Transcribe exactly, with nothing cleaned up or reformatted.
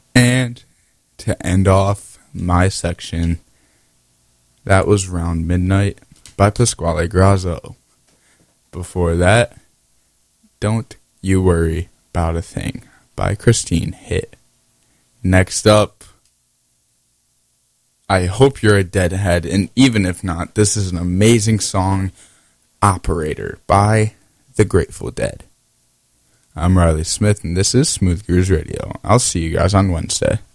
And to end off my section, that was Round Midnight by Pasquale Grazzo. Before that, Don't You Worry About a Thing by Christine Hit. Next up, I Hope You're a Deadhead, and even if not, this is an amazing song, Operator by The Grateful Dead. I'm Riley Smith, and this is Smooth Grooves Radio. I'll see you guys on Wednesday.